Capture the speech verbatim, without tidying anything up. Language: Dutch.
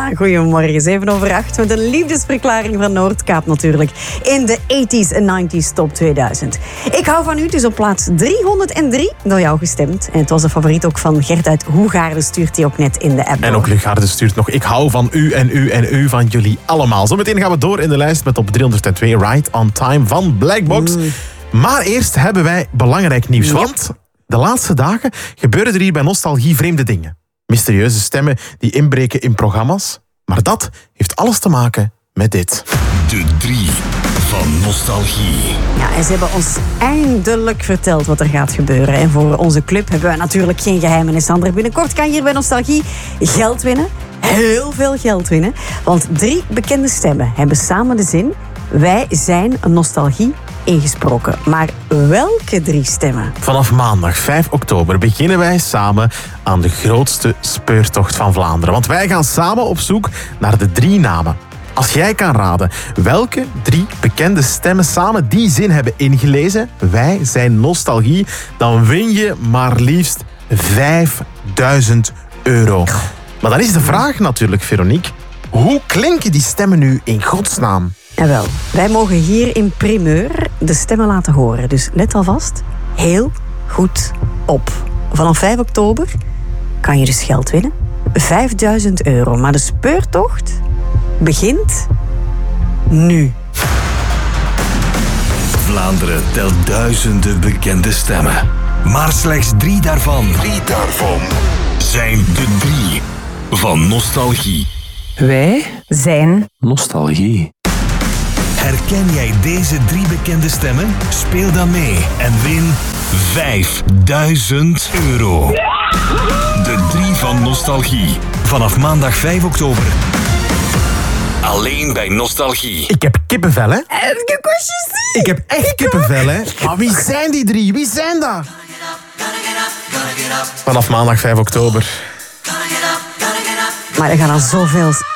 Ja, goedemorgen. zeven over acht met een liefdesverklaring van Noordkaap natuurlijk. In de tachtiger en negentiger top tweeduizend. Ik hou van u, het is op plaats driehonderddrie door jou gestemd. En het was een favoriet ook van Gert uit Hoegaarden, stuurt hij ook net in de app. En ook Lugaarden stuurt nog, ik hou van u en u en u van jullie allemaal. Zometeen gaan we door in de lijst met op driehonderdtwee Right on Time van Blackbox. Mm. Maar eerst hebben wij belangrijk nieuws, yep. Want de laatste dagen gebeuren er hier bij Nostalgie vreemde dingen. Mysterieuze stemmen die inbreken in programma's. Maar dat heeft alles te maken met dit. De drie van Nostalgie. Ja, en ze hebben ons eindelijk verteld wat er gaat gebeuren. En voor onze club hebben we natuurlijk geen geheimen. Sander, binnenkort kan je hier bij Nostalgie geld winnen. Heel veel geld winnen. Want drie bekende stemmen hebben samen de zin: wij zijn een Nostalgie ingesproken. Maar welke drie stemmen? Vanaf maandag vijf oktober beginnen wij samen aan de grootste speurtocht van Vlaanderen. Want wij gaan samen op zoek naar de drie namen. Als jij kan raden welke drie bekende stemmen samen die zin hebben ingelezen, wij zijn Nostalgie, dan win je maar liefst vijfduizend euro. Maar dan is de vraag natuurlijk, Veronique, hoe klinken die stemmen nu in godsnaam? Jawel, wij mogen hier in primeur de stemmen laten horen. Dus let alvast heel goed op. Vanaf vijf oktober kan je dus geld winnen. vijfduizend euro. Maar de speurtocht begint nu. Vlaanderen telt duizenden bekende stemmen. Maar slechts drie daarvan, drie daarvan zijn de drie van Nostalgie. Wij zijn Nostalgie. Herken jij deze drie bekende stemmen? Speel dan mee en win vijfduizend euro. De drie van Nostalgie. Vanaf maandag vijf oktober. Alleen bij Nostalgie. Ik heb kippenvel, hè? Ik heb echt kippenvel, hè? Maar wie zijn die drie? Wie zijn dat? Vanaf maandag vijf oktober. Maar er gaan al zoveel